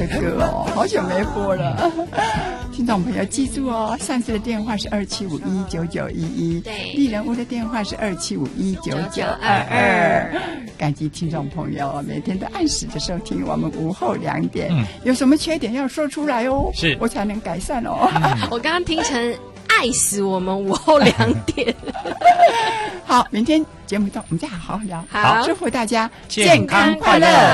歌哦，好久没播了。听众朋友记住哦，上次的电话是27519911， 对， 丽人屋的电话是27519922。感激听众朋友每天都按时的收听我们午后2点，有什么缺点要说出来哦， 是我才能改善哦。 我刚刚听成爱死我们午后2点。 好，明天节目到，我们再好好聊。 好， 祝福大家健康快乐。